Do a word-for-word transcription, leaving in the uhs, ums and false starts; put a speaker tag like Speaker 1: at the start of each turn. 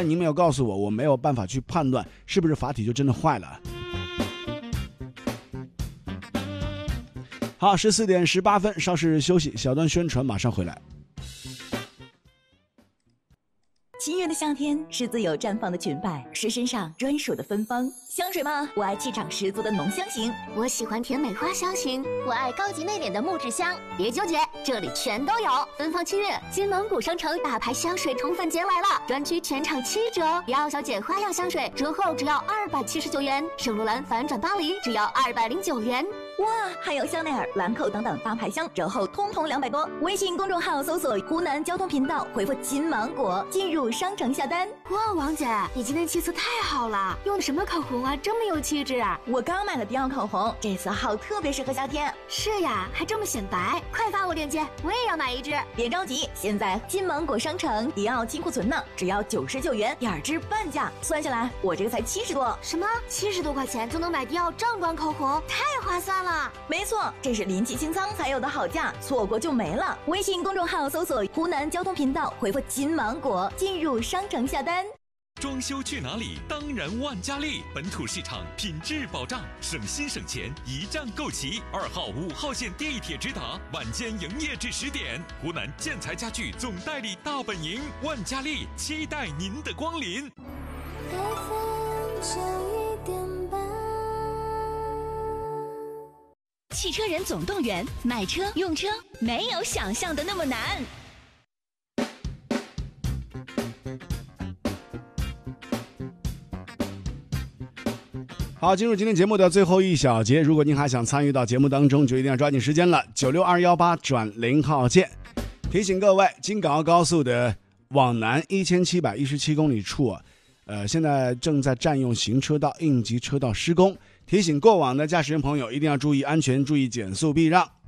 Speaker 1: 但您没有告诉我，我没有办法去判断是不是阀体就真的坏了。好，十四点十八分，稍事休息，小段宣传，马上回来。
Speaker 2: 七月的夏天是自由绽放的裙摆，是身上专属的芬芳。香水吗？我爱气场十足的浓香型，
Speaker 3: 我喜欢甜美花香型，我爱高级内敛的木质香。别纠结，这里全都有。芬芳七月，金芒谷商城大牌香水宠粉节来了，专区全场七折。迪奥小姐花样香水折后只要二百七十九元，圣罗兰反转巴黎只要二百零九元。
Speaker 2: 哇，还有香奈儿、兰蔻等等大牌香，折后通通两百多。微信公众号搜索湖南交通频道，回复金芒果进入商城下单。
Speaker 3: 哇，王姐，你今天气色太好了，用的什么口红啊？这么有气质啊！
Speaker 2: 我刚买了迪奥口红，这色号特别适合夏天。
Speaker 3: 是呀，还这么显白，快发我链接，我也要买一支。
Speaker 2: 别着急，现在金芒果商城迪奥金库存呢，只要九十九元，两支半价，算下来我这个才七十多。
Speaker 3: 什么？七十多块钱就能买迪奥正装口红，太划算了！
Speaker 2: 没错，这是临期清仓才有的好价，错过就没了。微信公众号搜索湖南交通频道，回复金芒果进入商城下单。
Speaker 4: 装修去哪里？当然万家丽，本土市场，品质保障，省心省钱，一站购齐。二号、五号线地铁直达，晚间营业至十点。湖南建材家具总代理大本营，万家丽期待您的光临。
Speaker 5: 汽车人总动员，买车用车没有想象的那么难。
Speaker 1: 好，进入今天节目的最后一小节，如果您还想参与到节目当中，就一定要抓紧时间了。九六二幺八转零号键。提醒各位，京港澳高速的往南一千七百一十七公里处啊，呃，现在正在占用行车道应急车道施工，提醒过往的驾驶人朋友一定要注意安全，注意减速避让。